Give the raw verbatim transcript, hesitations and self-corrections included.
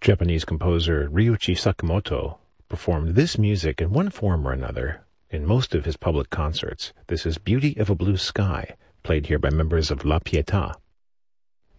Japanese composer Ryuichi Sakamoto performed this music in one form or another in most of his public concerts. This is Beauty of a Blue Sky, played here by members of La Pietà.